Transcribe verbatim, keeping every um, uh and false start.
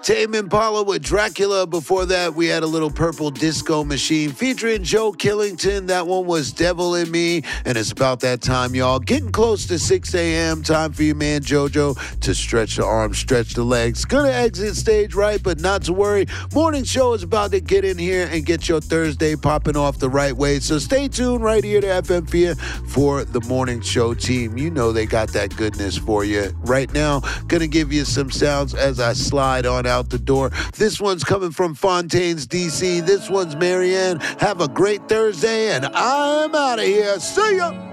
Tame Impala with Dracula. Before that, we had a little Purple Disco Machine featuring Joe Killington. That one was Devil in Me. And it's about that time, y'all. Getting close to six a.m. Time for your man JoJo to stretch the arms, stretch the legs. Gonna exit stage right, but not to worry. Morning show is about to get in here and get your Thursday popping off the right way. So stay tuned right here to F M F I A for the morning show team. You know they got that goodness for you. Right now, gonna give you some sounds as I slide on out the door. This one's coming from Fontaine's, D C. This one's Marianne. Have a great Thursday, and I'm out of here. See ya!